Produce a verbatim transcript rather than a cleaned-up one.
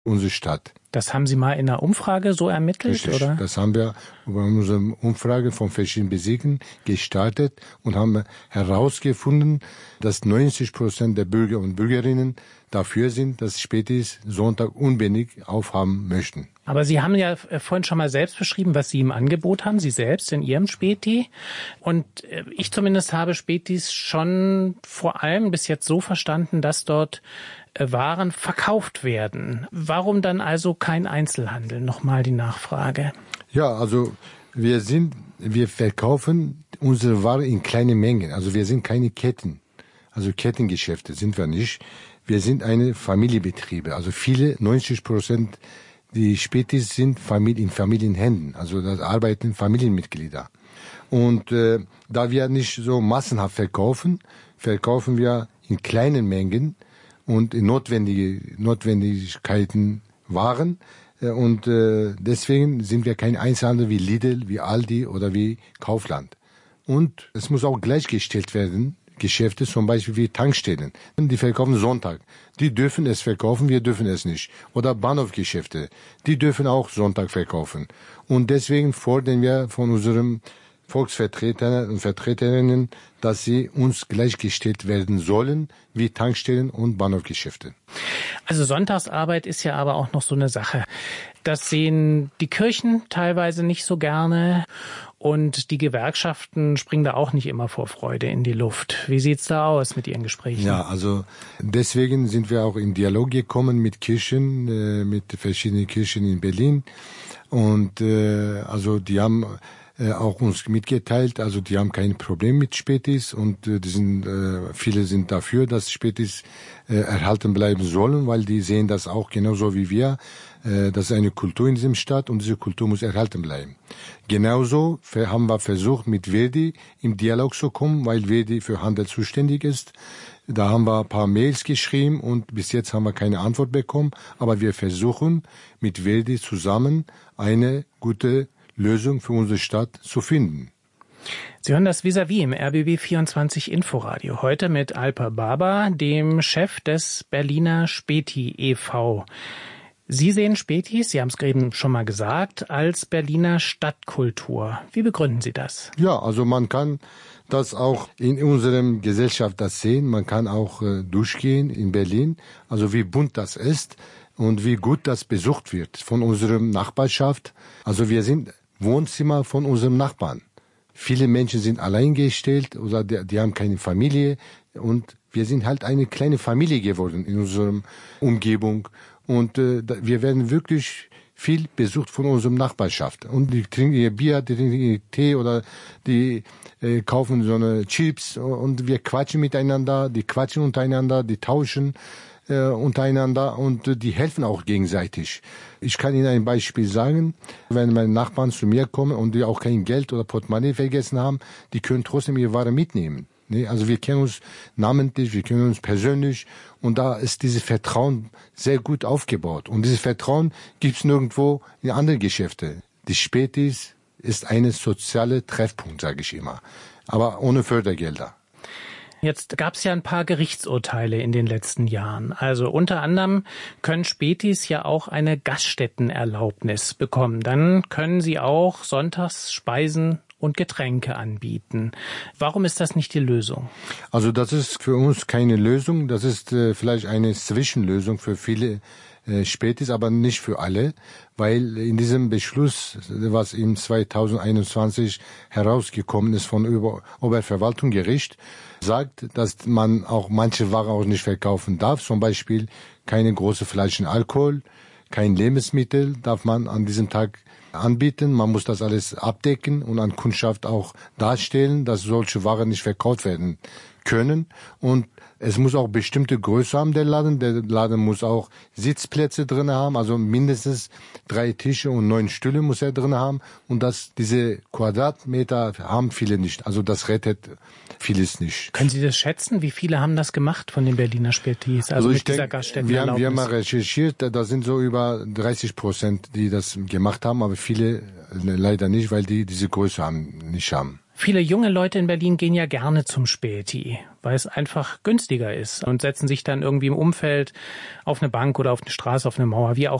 unsere Stadt. Das haben Sie mal in einer Umfrage so ermittelt, Richtig. Oder? Das haben wir über unsere Umfrage von verschiedenen Bezirken gestartet und haben herausgefunden, dass neunzig Prozent der Bürger und Bürgerinnen dafür sind, dass Spätis Sonntag unbedingt aufhaben möchten. Aber Sie haben ja vorhin schon mal selbst beschrieben, was Sie im Angebot haben, Sie selbst in Ihrem Späti. Und ich zumindest habe Spätis schon vor allem bis jetzt so verstanden, dass dort Waren verkauft werden. Warum dann also kein Einzelhandel? Nochmal die Nachfrage. Ja, also wir sind, wir verkaufen unsere Ware in kleinen Mengen. Also wir sind keine Ketten. Also Kettengeschäfte sind wir nicht. Wir sind eine Familienbetriebe. Also viele, neunzig Prozent die Spätis sind Familie, in Familienhänden. Also das arbeiten Familienmitglieder. Und äh, da wir nicht so massenhaft verkaufen, verkaufen wir in kleinen Mengen und in notwendige Notwendigkeiten Waren. Und äh, deswegen sind wir kein Einzelhandel wie Lidl, wie Aldi oder wie Kaufland. Und es muss auch gleichgestellt werden, Geschäfte zum Beispiel wie Tankstellen. Die verkaufen Sonntag. Die dürfen es verkaufen, wir dürfen es nicht. Oder Bahnhofgeschäfte. Die dürfen auch Sonntag verkaufen. Und deswegen fordern wir von unseren Volksvertretern und Vertreterinnen, dass sie uns gleichgestellt werden sollen wie Tankstellen und Bahnhofgeschäfte. Also Sonntagsarbeit ist ja aber auch noch so eine Sache. Das sehen die Kirchen teilweise nicht so gerne und die Gewerkschaften springen da auch nicht immer vor Freude in die Luft. Wie sieht's da aus mit Ihren Gesprächen? Ja, also deswegen sind wir auch in Dialog gekommen mit Kirchen, äh, mit verschiedenen Kirchen in Berlin und äh, also die haben Äh, auch uns mitgeteilt, also die haben kein Problem mit Spätis und äh, die sind, äh, viele sind dafür, dass Spätis äh, erhalten bleiben sollen, weil die sehen das auch genauso wie wir. Äh, das ist eine Kultur in diesem Stadt und diese Kultur muss erhalten bleiben. Genauso haben wir versucht, mit Verdi im Dialog zu kommen, weil Verdi für Handel zuständig ist. Da haben wir ein paar Mails geschrieben und bis jetzt haben wir keine Antwort bekommen, aber wir versuchen mit Verdi zusammen eine gute Lösung für unsere Stadt zu finden. Sie hören das Vis-à-vis im R B B vierundzwanzig Inforadio. Heute mit Alper Baba, dem Chef des Berliner Späti e V Sie sehen Spätis, Sie haben es eben schon mal gesagt, als Berliner Stadtkultur. Wie begründen Sie das? Ja, also man kann das auch in unserer Gesellschaft das sehen. Man kann auch äh, durchgehen in Berlin, also wie bunt das ist und wie gut das besucht wird von unserer Nachbarschaft. Also wir sind Wohnzimmer von unserem Nachbarn. Viele Menschen sind alleingestellt oder die, die haben keine Familie und wir sind halt eine kleine Familie geworden in unserer Umgebung und äh, wir werden wirklich viel besucht von unserer Nachbarschaft und die trinken ihr Bier, die trinken ihr Tee oder die äh, kaufen so eine Chips und wir quatschen miteinander, die quatschen untereinander, die tauschen äh, untereinander und äh, die helfen auch gegenseitig. Ich kann Ihnen ein Beispiel sagen, wenn meine Nachbarn zu mir kommen und die auch kein Geld oder Portemonnaie vergessen haben, die können trotzdem ihre Ware mitnehmen. Also wir kennen uns namentlich, wir kennen uns persönlich und da ist dieses Vertrauen sehr gut aufgebaut. Und dieses Vertrauen gibt es nirgendwo in anderen Geschäften. Die Spätis ist eine soziale Treffpunkt, sage ich immer, aber ohne Fördergelder. Jetzt gab es ja ein paar Gerichtsurteile in den letzten Jahren. Also unter anderem können Spätis ja auch eine Gaststättenerlaubnis bekommen. Dann können sie auch sonntags Speisen und Getränke anbieten. Warum ist das nicht die Lösung? Also das ist für uns keine Lösung. Das ist äh, vielleicht eine Zwischenlösung für viele äh, Spätis, aber nicht für alle, weil in diesem Beschluss, was im zweitausendeinundzwanzig herausgekommen ist von Ober- Oberverwaltungsgericht, sagt, dass man auch manche Waren auch nicht verkaufen darf. Zum Beispiel keine große Flaschen Alkohol, kein Lebensmittel darf man an diesem Tag anbieten. Man muss das alles abdecken und an Kundschaft auch darstellen, dass solche Waren nicht verkauft werden können. Und es muss auch bestimmte Größe haben, der Laden. Der Laden muss auch Sitzplätze drin haben, also mindestens drei Tische und neun Stühle muss er drin haben. Und das, diese Quadratmeter haben viele nicht. Also das rettet vieles nicht. Können Sie das schätzen? Wie viele haben das gemacht von den Berliner Spätis? Also, also mit dieser Gaststättenerlaubnis? Wir haben, wir haben mal recherchiert, da sind so über dreißig Prozent, die das gemacht haben, aber viele leider nicht, weil die diese Größe haben, nicht haben. Viele junge Leute in Berlin gehen ja gerne zum Späti, weil es einfach günstiger ist und setzen sich dann irgendwie im Umfeld auf eine Bank oder auf eine Straße, auf eine Mauer, wie auch